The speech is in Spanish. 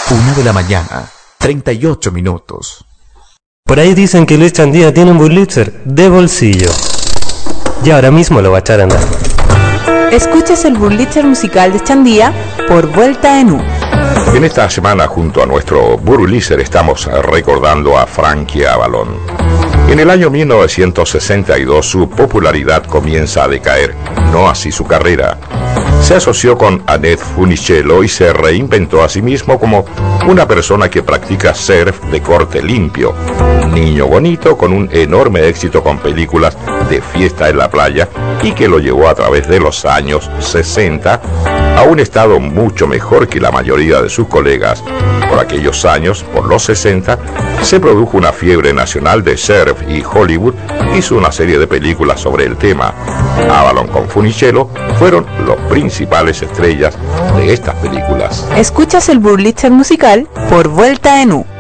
1:00 38 minutos. Por ahí dicen que Luis Chandía tiene un Wurlitzer de bolsillo. Y ahora mismo lo va a echar a andar. Escuches el Wurlitzer musical de Chandía por Vuelta en U. En esta semana, junto a nuestro Wurlitzer, estamos recordando a Frankie Avalon. En el año 1962 su popularidad comienza a decaer, no así su carrera. Se asoció con Annette Funicello y se reinventó a sí mismo como una persona que practica surf de corte limpio. Un niño bonito con un enorme éxito con películas de fiesta en la playa y que lo llevó a través de los años 60 a un estado mucho mejor que la mayoría de sus colegas. Por aquellos años, por los 60, se produjo una fiebre nacional de surf y Hollywood hizo una serie de películas sobre el tema. Avalon con Funicello fueron los principales estrellas de estas películas. Escuchas el Wurlitzer musical por Vuelta en U.